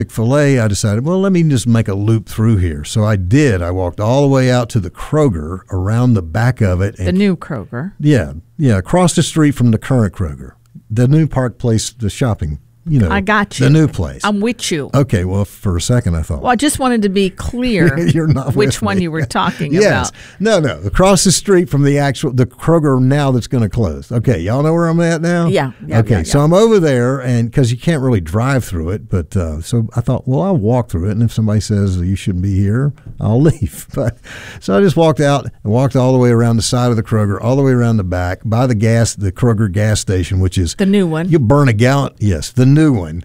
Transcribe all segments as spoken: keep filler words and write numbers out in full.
Chick-fil-A, I decided, well, let me just make a loop through here. So I did. I walked all the way out to the Kroger, around the back of it. And, the new Kroger. Yeah, yeah, across the street from the current Kroger. The new Park Place, the shopping, you know. I got you. The new place. I'm with you. Okay, well, for a second I thought. Well, I just wanted to be clear You're not which with one me. you were talking yes. about. No, no, across the street from the actual, the Kroger now that's going to close. Okay, y'all know where I'm at now? Yeah. yeah okay, yeah, yeah. so I'm over there, and because you can't really drive through it, but uh, so I thought, well, I'll walk through it, and if somebody says you shouldn't be here, I'll leave. But so I just walked out and walked all the way around the side of the Kroger, all the way around the back, by the gas, the Kroger gas station, which is the new one. You burn a gallon. Yes, the new one.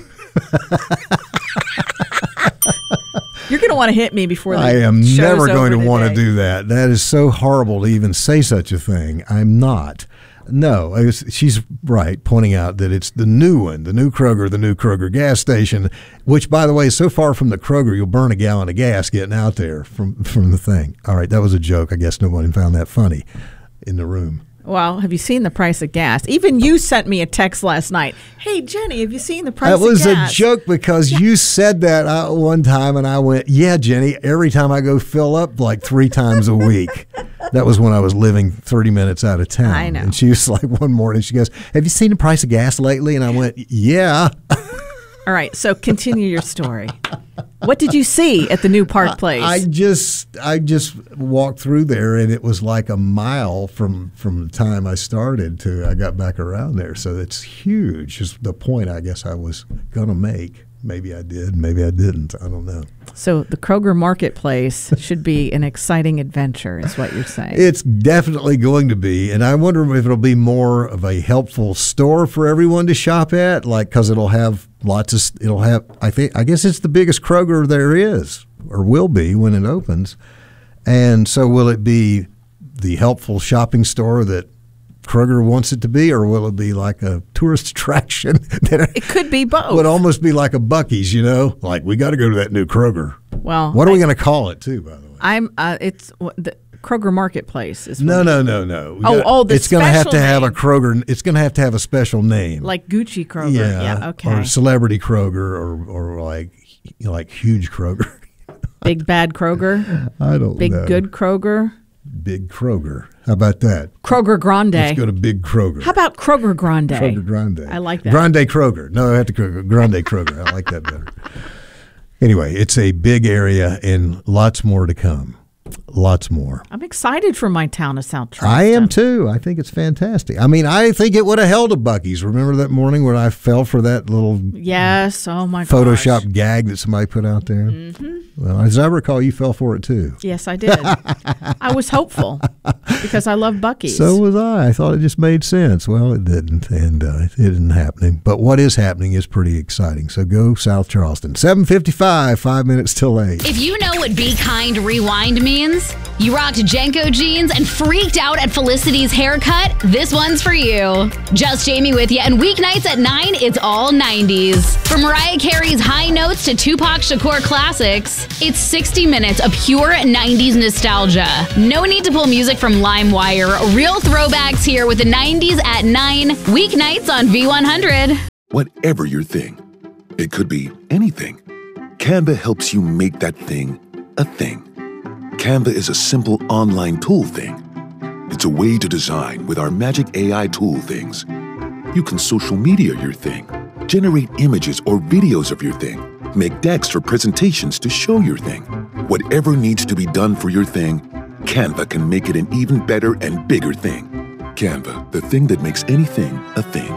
You're going to want to hit me before the I am show's never going over to want to today. do that. That is so horrible to even say such a thing. I'm not. No, it was, she's right, pointing out that it's the new one, the new Kroger, the new Kroger gas station, which, by the way, is so far from the Kroger, you'll burn a gallon of gas getting out there from, from the thing. All right, that was a joke. I guess nobody found that funny in the room. Well, have you seen the price of gas? Even you sent me a text last night. Hey, Jenny, have you seen the price That of was gas? a joke because Yeah. you said that uh, one time, and I went, yeah, Jenny, every time I go fill up like three times a week. That was when I was living thirty minutes out of town. I know. And she was like, one morning, she goes, have you seen the price of gas lately? And I went, yeah. All right, so continue your story. What did you see at the new Park Place? I just I just walked through there, and it was like a mile from from the time I started to I got back around there. So it's huge. Is the point I guess I was going to make. Maybe I did, maybe I didn't. I don't know. So the Kroger Marketplace should be an exciting adventure, is what you're saying. It's definitely going to be, and I wonder if it'll be more of a helpful store for everyone to shop at, like because it'll have lots of, it'll have, I think, I guess it's the biggest Kroger there is, or will be when it opens. And so will it be the helpful shopping store that Kroger wants it to be, or will it be like a tourist attraction? that It could be both. would almost be like a Buc-ee's, you know? Like, we got to go to that new Kroger. Well, What are I, we going to call it, too, by the way? I'm. Uh, it's the Kroger Marketplace. Is No, what- no, no, no. We Oh, gotta- oh, the it's going to have to special have a name. Kroger. It's going to have to have a special name, like Gucci Kroger. yeah, Yeah. Okay. or Celebrity Kroger, or or like like huge Kroger. Big bad Kroger. I don't Big know. good Kroger. Big Kroger. How about that? Kroger Grande. Let's go to Big Kroger. How about Kroger Grande? Kroger Grande. I like that. Grande Kroger. No, I have to Kroger. Grande Kroger. I like that better. Anyway, it's a big area and lots more to come. Lots more. I'm excited for my town of South Charleston. I am too. I think it's fantastic. I mean, I think it would have held a Buc-ee's. Remember that morning when I fell for that little Yes. Oh my gosh. Photoshop gag that somebody put out there? Mm-hmm. Well, as I recall, you fell for it too. Yes, I did. I was hopeful because I love Buc-ee's. So was I. I thought it just made sense. Well, it didn't, and uh, it isn't happening. But what is happening is pretty exciting. So go South Charleston. seven fifty-five, five minutes till eight. If you know what Be Kind Rewind means, you rocked Jenko jeans and freaked out at Felicity's haircut, this one's for you. Just Jamie with you, and weeknights at nine, it's all nineties. From Mariah Carey's high notes to Tupac Shakur classics, it's sixty minutes of pure nineties nostalgia. No need to pull music from LimeWire. Real throwbacks here with the nineties at nine, weeknights on V one hundred. Whatever your thing, it could be anything. Canva helps you make that thing a thing. Canva is a simple online tool thing. It's a way to design with our magic A I tool things. You can social media your thing, generate images or videos of your thing, make decks or presentations to show your thing. Whatever needs to be done for your thing, Canva can make it an even better and bigger thing. Canva, the thing that makes anything a thing.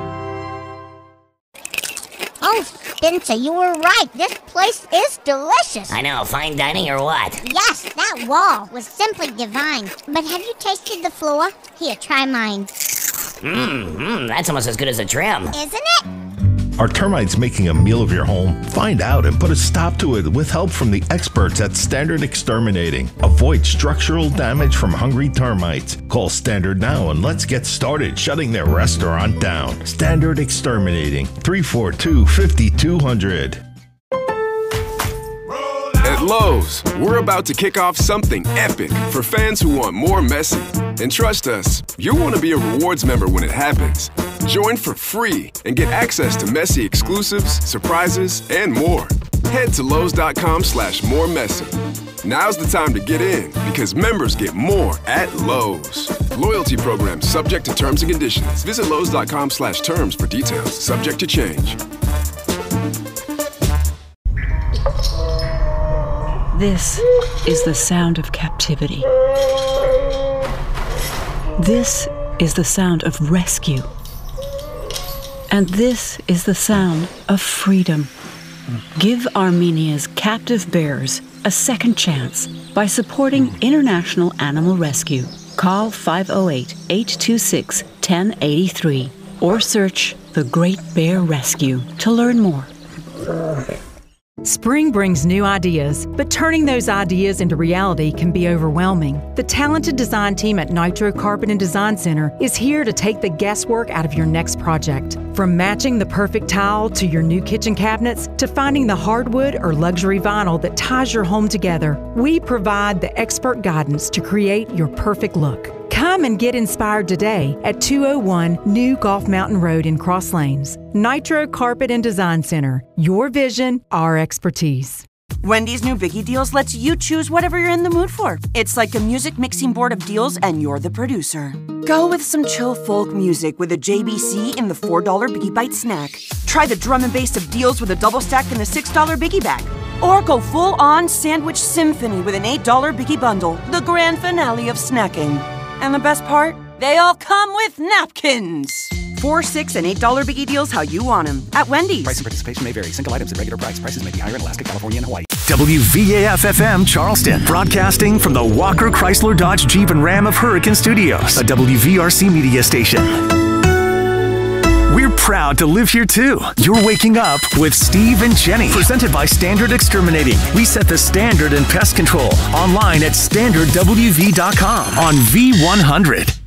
Oh, Spencer, you were right. This place is delicious. I know, fine dining or what? Yes, that wall was simply divine. But have you tasted the floor? Here, try mine. Mmm, mm, that's almost as good as a trim. Isn't it? Are termites making a meal of your home? Find out and put a stop to it with help from the experts at Standard Exterminating. Avoid structural damage from hungry termites. Call Standard now and let's get started shutting their restaurant down. Standard Exterminating, three four two, five two zero zero. At At Lowe's, we're about to kick off something epic for fans who want more Messi. And trust us, you'll want to be a rewards member when it happens. Join for free and get access to Messi exclusives, surprises, and more. Head to Lowe's.com slash more Messi. Now's the time to get in because members get more at Lowe's. Loyalty program subject to terms and conditions. Visit Lowe's.com slash terms for details. Subject to change. This is the sound of captivity. This is the sound of rescue. And this is the sound of freedom. Give Armenia's captive bears a second chance by supporting International Animal Rescue. Call five oh eight, eight two six, one oh eight three or search The Great Bear Rescue to learn more. Spring brings new ideas, but turning those ideas into reality can be overwhelming. The talented design team at Nitro Carpet and Design Center is here to take the guesswork out of your next project. From matching the perfect tile to your new kitchen cabinets to finding the hardwood or luxury vinyl that ties your home together, we provide the expert guidance to create your perfect look. Come and get inspired today at two oh one New Golf Mountain Road in Cross Lanes. Nitro Carpet and Design Center. Your vision, our expertise. Wendy's new Biggie Deals lets you choose whatever you're in the mood for. It's like a music mixing board of deals and you're the producer. Go with some chill folk music with a J B C in the four dollar Biggie Bite snack. Try the drum and bass of deals with a double stack in the six dollar Biggie Bag. Or go full-on sandwich symphony with an eight dollar Biggie Bundle, the grand finale of snacking. And the best part? They all come with napkins. Four, six, and eight dollar Biggie Deals how you want them at Wendy's. Price and participation may vary. Single items at regular price. Prices may be higher in Alaska, California, and Hawaii. W V A F F M Charleston, broadcasting from the Walker Chrysler Dodge Jeep and Ram of Hurricane Studios, a W V R C media station. We're proud to live here too. You're waking up with Steve and Jenny, presented by Standard Exterminating. We set the standard in pest control. Online at standard W V dot com on V one hundred.